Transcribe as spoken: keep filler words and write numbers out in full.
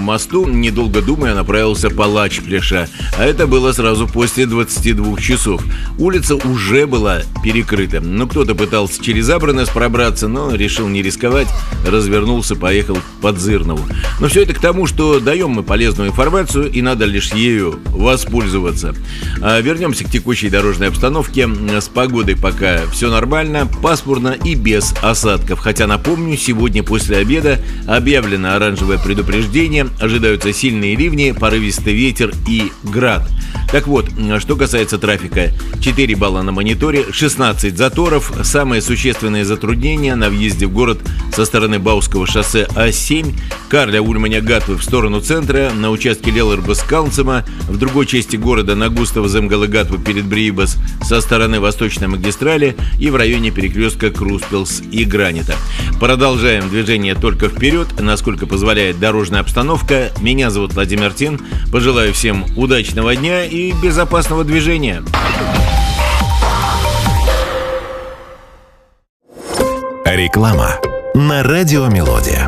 мосту, недолго думая, направился по Лачплеша. А это было сразу после двадцати двух часов. Улица уже была перекрыта. Ну, кто-то пытался через Абранес пробраться, но решил не рисковать. Развернулся, поехал под Зырнову. Но все это к тому, что даем мы полезную информацию, и надо лишь ею воспользоваться. А вернемся к текущей дорожной обстановке. С погодой пока все нормально, пасмурно и без осадков. Хотя, напомню, сегодня после обеда объявлено оранжевое предупреждение. Ожидаются сильные ливни, порывистый ветер и град. Так вот, что касается трафика. четыре балла на мониторе, шестнадцать заторов. Самые существенные затруднения на въезде в город со стороны Бауского шоссе А семь, Карля Ульманя Гатвы в сторону центра, на участке Лелербас-Калнцема, в другой части города на Густава Земгала Гатвы перед Бриибас со стороны Восточной магистрали и в районе перекрестка Круспилс и Гранита. Продолжаем движение только вперед, насколько позволяет дорожная обстановка. Меня зовут Владимир Тин. Пожелаю всем удачного дня и безопасного движения. Реклама на радио Мелодия.